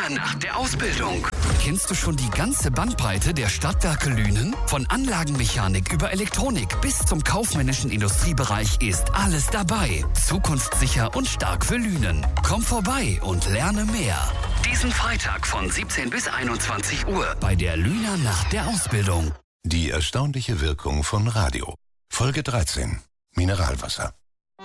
Lüner nach der Ausbildung. Kennst du schon die ganze Bandbreite der Stadtwerke Lünen? Von Anlagenmechanik über Elektronik bis zum kaufmännischen Industriebereich ist alles dabei. Zukunftssicher und stark für Lünen. Komm vorbei und lerne mehr. Diesen Freitag von 17 bis 21 Uhr bei der Lüner Nacht der Ausbildung. Die erstaunliche Wirkung von Radio. Folge 13. Mineralwasser.